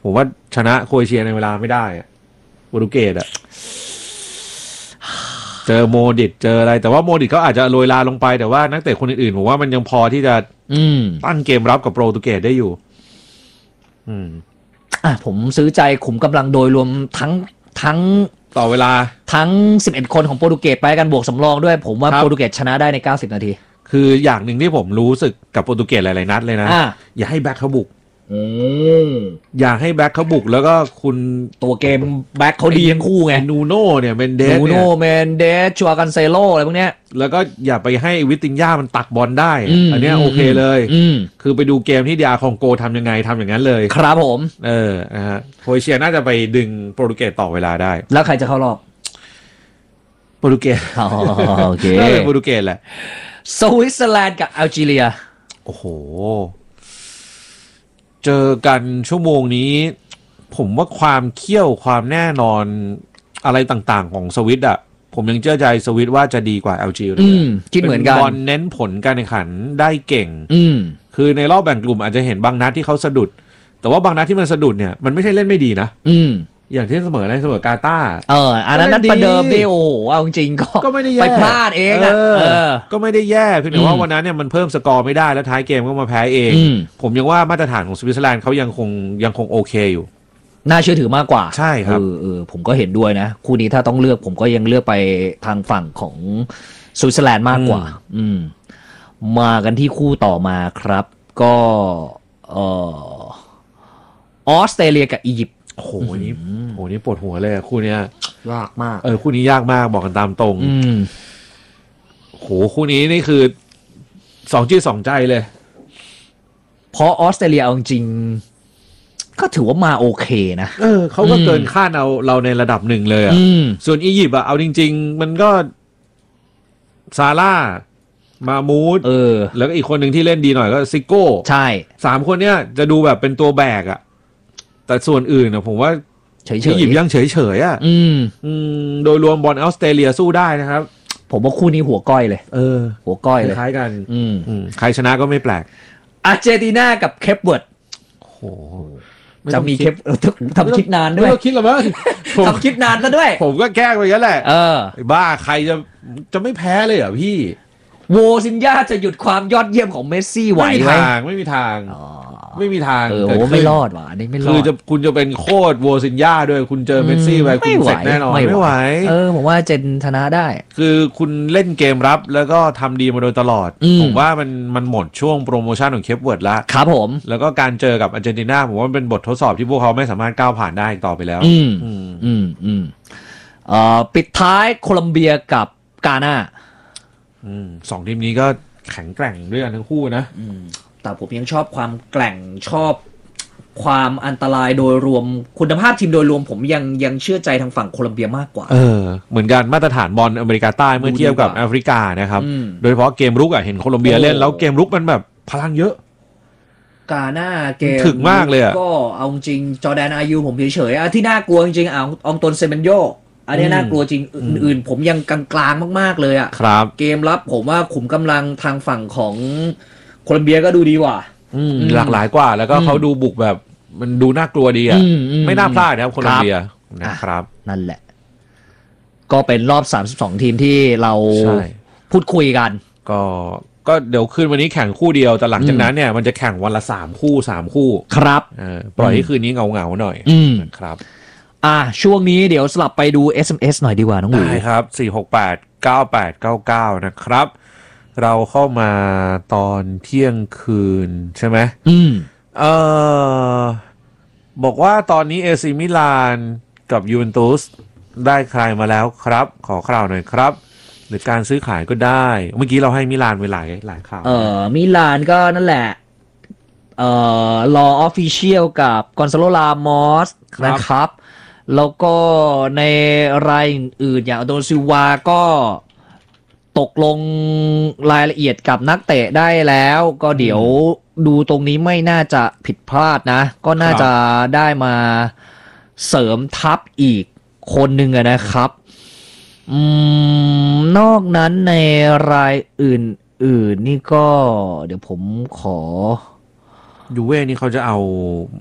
ผมว่าชนะโครเอเชียในเวลาไม่ได้โปรตุเกสเจอโมดิตเจออะไรแต่ว่าโมดิตเขาอาจจะโรยลาลงไปแต่ว่านักเตะคนอื่นๆผมว่ามันยังพอที่จะตั้งเกมรับกับโปรตุเกสได้อยู่ผมซื้อใจขุมกำลังโดยรวมทั้งต่อเวลาทั้ง11คนของโปรตุเกสไปกันบวกสำรองด้วยผมว่าโปรตุเกสชนะได้ใน90นาทีคืออย่างหนึ่งที่ผมรู้สึกกับโปรตุเกสหลายๆนัดเลยนะอย่าให้แบ็คเขาบุกอยากให้แบ็คเขาบุกแล้วก็คุณตัวเกมแบ็คเขาดีทั้งคู่ไงนูโน่เนี่ยเมนเดสชัวกันเซโลอะไรพวกเนี้ยแล้วก็อย่าไปให้วิตินญ่ามันตักบอลได้อันนี้โอเคเลยคือไปดูเกมที่ดีอาร์คองโกทำยังไงทำอย่างนั้นเลยครับผมโครเอเชียน่าจะไปดึงโปรตุเกสต่อเวลาได้แล้วใครจะเข้ารอบโปรตุเกสโอเคน่าเป็นโปรตุเกสแหละสวิตเซอร์แลนด์กับแอลจีเรียโอ้โหเจอกันชั่วโมงนี้ผมว่าความเขี้ยวความแน่นอนอะไรต่างๆของสวิตผมยังเชื่อใจสวิตว่าจะดีกว่า LG เลยคิดเหมือนกันบอลเน้นผลการแข่งขันได้เก่งคือในรอบแบ่งกลุ่มอาจจะเห็นบางนัดที่เขาสะดุดแต่ว่าบางนัดที่มันสะดุดเนี่ยมันไม่ใช่เล่นไม่ดีนะอย่างที่เสมอกาตาร์อันนั้นประเดิมดิโอเอาจริงก็ไม่ได้แย่ไปพลาดเองก็ไม่ได้แย่เพียงแต่ว่าวันนั้นเนี่ยมันเพิ่มสกอร์ไม่ได้แล้วท้ายเกมก็มาแพ้เองผมยังว่ามาตรฐานของสวิตเซอร์แลนด์เขายังคงโอเคอยู่น่าเชื่อถือมากกว่าใช่ครับผมก็เห็นด้วยนะคู่นี้ถ้าต้องเลือกผมก็ยังเลือกไปทางฝั่งของสวิตเซอร์แลนด์มากกว่ามากันที่คู่ต่อมาครับก็ออสเตรเลียกับอียิปต์โหนี่ปวดหัวเลยคู่เนี้ยยากมากคู่นี้ยากมากบอกกันตามตรงโหคู่นี้นี่คือ2 ชื่อ 2 ใจเลยเพราะออสเตรเลียเอาจริงก็ถือว่ามาโอเคนะเขาก็เกินคาดเราในระดับหนึ่งเลยส่วนอียิปต์เอาจริงๆมันก็ซาร่ามามูดแล้วก็อีกคนหนึ่งที่เล่นดีหน่อยก็ซิโก้ใช่ 3คนเนี้ยจะดูแบบเป็นตัวแบกแต่ส่วนอื่นผมว่าอียิปต์ยังเฉยโดยรวมบอลออสเตรเลียสู้ได้นะครับผมว่าคู่นี้หัวก้อยเลยหัวก้อยเลยคล้ายกันใครชนะก็ไม่แปลกอาร์เจนตินากับเคปเวิร์ดจะมีเคปทำคิดนานด้วยคิดหรอมั้งทำคิดนานซะด้วยผมก็แกล้งไปงั้นแหละบ้าใครจะไม่แพ้เลยเหรอพี่โวซินญาจะหยุดความยอดเยี่ยมของเมสซี่ไหวไหมไม่มีทางไม่รอดว่ะอันนี้ไม่รอดคือคุณจะเป็นโคตรโวซินญาด้วยคุณเจอเมสซี่ไปคุณเสร็จแน่นอนไม่ไหวผมว่าเจนชนะได้คือคุณเล่นเกมรับแล้วก็ทำดีมาโดยตลอดผมว่ามันหมดช่วงโปรโมชั่นของเคปเวิร์ดแล้วครับผมแล้วก็การเจอกับอาร์เจนตินาผมว่ามันเป็นบททดสอบที่พวกเขาไม่สามารถก้าวผ่านได้อีกต่อไปแล้วปิดท้ายโคลัมเบียกับกาน่า 2 ทีมนี้ก็แข็งแกร่งด้วยกันทั้งคู่นะแต่ผมยังชอบความแกร่งชอบความอันตรายโดยรวมคุณภาพทีมโดยรวมผมยังเชื่อใจทางฝั่งโคลัมเบียมากกว่าเหมือนกันมาตรฐานบอลอเมริกาใต้เมื่อเทียบกับแอฟริกานะครับโดยเฉพาะเกมรุกเห็นโคลัมเบียเล่นแล้วเกมรุกมันแบบพลังเยอะกาน่าเกมถึงมากเลยก็เอาจริงจอร์แดนอายูผมเฉยๆที่น่ากลัวจริงๆองตนเซเมนโยอันนี้น่ากลัวจริงอื่นๆผมยังกลางๆมากๆเลยครับเกมรับผมว่าขุมกำลังทางฝั่งของโคลัมเบียก็ดูดีกว่าหลากหลายกว่าแล้วก็เขาดูบุกแบบมันดูน่ากลัวดีไม่น่าพลาดนะครับโคลัมเบียนะครับนั่นแหละก็เป็นรอบ32ทีมที่เราพูดคุยกันก็เดี๋ยวคืนวันนี้แข่งคู่เดียวแต่หลังจากนั้นเนี่ยมันจะแข่งวันละ3 คู่3 คู่ครับปล่อยให้คืนนี้เงาหน่อยครับช่วงนี้เดี๋ยวสลับไปดู SMS หน่อยดีกว่าน้องหมูได้ครับ4689899นะครับเราเข้ามาตอนเที่ยงคืนใช่ไหมบอกว่าตอนนี้เอซีมิลานกับยูเวนตุสได้ใครมาแล้วครับขอข่าวหน่อยครับหรือการซื้อขายก็ได้เมื่อกี้เราให้มิลานไปหลายข่าวมิลานก็นั่นแหละรอออฟฟิเชียลกับกอนซาโล รามอสนะครับแล้วก็ในรายอื่นอย่างโดซิลวาก็ตกลงรายละเอียดกับนักเตะได้แล้วก็เดี๋ยวดูตรงนี้ไม่น่าจะผิดพลาดนะก็น่าจะได้มาเสริมทัพอีกคนหนึ่งนะครับนอกนั้นในรายอื่นนี่ก็เดี๋ยวผมขอยูเว่นี่เขาจะเอา